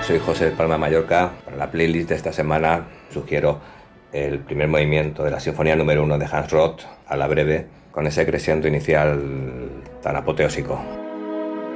Soy José de Palma de Mallorca. Para la playlist de esta semana sugiero el primer movimiento de la Sinfonía número 1 de Hans Roth, a la breve, con ese crescendo inicial tan apoteósico.